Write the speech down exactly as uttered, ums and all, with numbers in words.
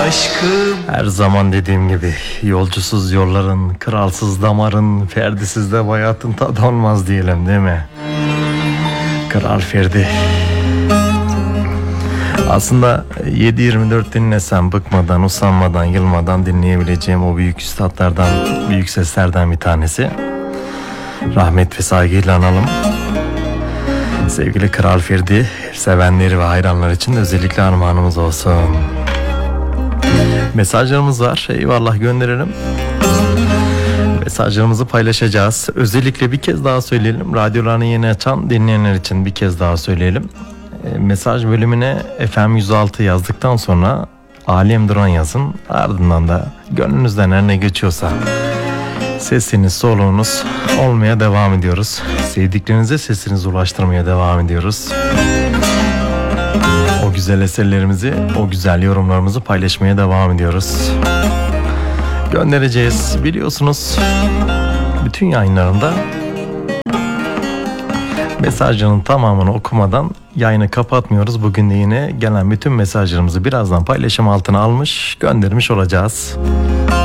aşkım. Her zaman dediğim gibi yolcusuz yolların, kralsız damarın, Ferdisiz de hayatın tadı olmaz diyelim değil mi? Kral Ferdi. Aslında yedi yirmi dört dinlesem bıkmadan, usanmadan, yılmadan dinleyebileceğim o büyük üstadlardan, büyük seslerden bir tanesi. Rahmet ve saygıyla analım. Sevgili Kral Ferdi, sevenleri ve hayranlar için özellikle armağanımız olsun. Mesajlarımız var, eyvallah gönderelim. Mesajlarımızı paylaşacağız. Özellikle bir kez daha söyleyelim. Radyolarını yeni açan dinleyenler için bir kez daha söyleyelim. E, mesaj bölümüne F M yüz altı yazdıktan sonra Alem Duran yazın. Ardından da gönlünüzden her ne geçiyorsa sesiniz, soluğunuz olmaya devam ediyoruz. Sevdiklerinize sesinizi ulaştırmaya devam ediyoruz. O güzel eserlerimizi, o güzel yorumlarımızı paylaşmaya devam ediyoruz. Göndereceğiz. Biliyorsunuz bütün yayınlarında mesajların tamamını okumadan yayını kapatmıyoruz. Bugün de yine gelen bütün mesajlarımızı birazdan paylaşım altına almış, göndermiş olacağız.